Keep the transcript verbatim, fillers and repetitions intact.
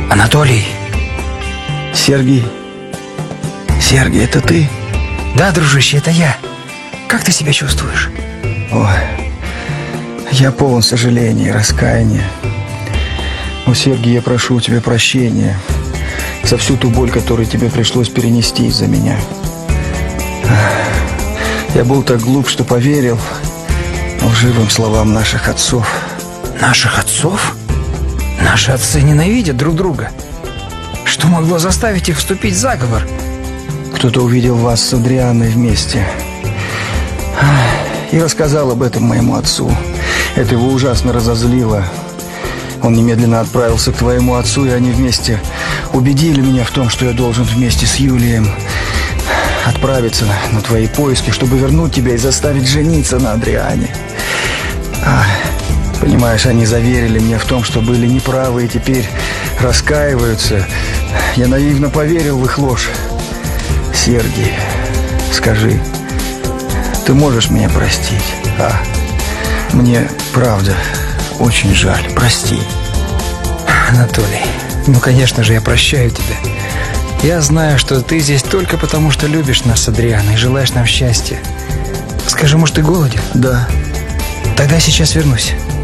Анатолий. Сергей. Сергей, это ты? Да, дружище, это я. Как ты себя чувствуешь? Ой, я полон сожаления и раскаяния. О, Сергей, я прошу у тебя прощения за всю ту боль, которую тебе пришлось перенести из-за меня. Я был так глуп, что поверил лживым словам наших отцов. Наших отцов? Наши отцы ненавидят друг друга. Что могло заставить их вступить в заговор? Кто-то увидел вас с Адрианой вместе и рассказал об этом моему отцу. Это его ужасно разозлило. Он немедленно отправился к твоему отцу, и они вместе убедили меня в том, что я должен вместе с Юлием отправиться на, на твои поиски, чтобы вернуть тебя и заставить жениться на Адриане. А, понимаешь, они заверили меня в том, что были неправы и теперь раскаиваются. Я наивно поверил в их ложь. Сергей, скажи, ты можешь меня простить? А? Мне, правда, очень жаль. Прости. Анатолий, ну, конечно же, я прощаю тебя. Я знаю, что ты здесь только потому, что любишь нас с Адрианой и желаешь нам счастья. Скажи, может, ты голоден? Да. Тогда я сейчас вернусь.